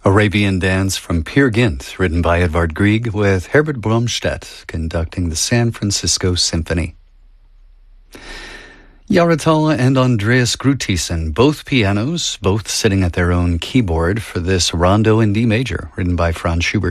Arabian Dance from Peer Gynt, written by Edvard Grieg, with Herbert Bromstedt conducting the San Francisco Symphony. Yaratala and Andreas Grutisen, both pianos, both sitting at their own keyboard for this Rondo in D major, written by Franz Schubert.